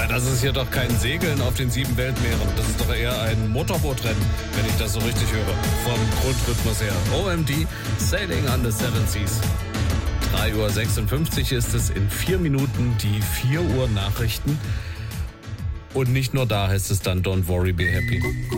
das ist hier doch kein Segeln auf den 7 Weltmeeren. Das ist doch eher ein Motorbootrennen, wenn ich das so richtig höre. Vom Grundrhythmus her. OMD, Sailing on the Seven Seas. 3:56 Uhr ist es, in 4 Minuten die 4 Uhr Nachrichten. Und nicht nur da heißt es dann Don't worry, be happy.